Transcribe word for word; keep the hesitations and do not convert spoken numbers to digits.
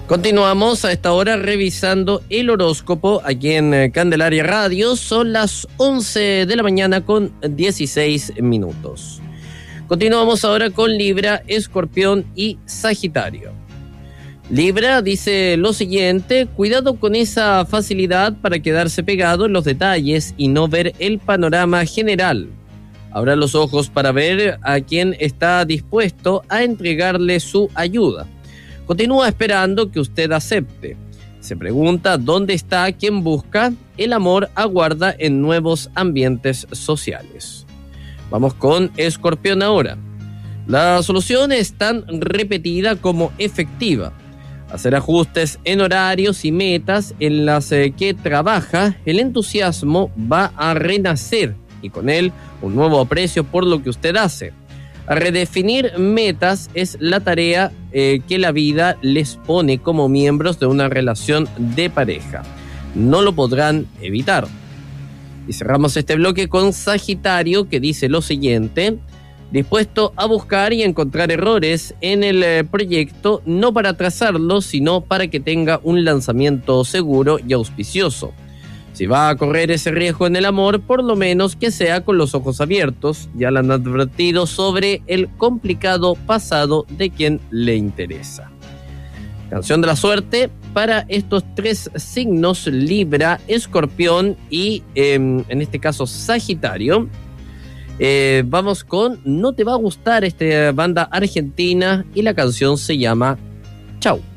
Continuamos a esta hora revisando el horóscopo aquí en Candelaria Radio. Son las once de la mañana con dieciséis minutos. Continuamos ahora con Libra, Escorpión y Sagitario. Libra dice lo siguiente: cuidado con esa facilidad para quedarse pegado en los detalles y no ver el panorama general. Abra los ojos para ver a quien está dispuesto a entregarle su ayuda. Continúa esperando que usted acepte. Se pregunta dónde está quien busca. El amor aguarda en nuevos ambientes sociales. Vamos con Escorpión ahora. La solución es tan repetida como efectiva. Hacer ajustes en horarios y metas en las que trabaja, el entusiasmo va a renacer y con él un nuevo aprecio por lo que usted hace. A redefinir metas es la tarea eh, que la vida les pone como miembros de una relación de pareja. No lo podrán evitar. Y cerramos este bloque con Sagitario, que dice lo siguiente: dispuesto a buscar y encontrar errores en el eh, proyecto, no para trazarlo, sino para que tenga un lanzamiento seguro y auspicioso. Si va a correr ese riesgo en el amor, por lo menos que sea con los ojos abiertos. Ya le han advertido sobre el complicado pasado de quien le interesa. Canción de la suerte para estos tres signos: Libra, Escorpión y, eh, en este caso, Sagitario. Eh, vamos con No te va a gustar, esta banda argentina, y la canción se llama Chau.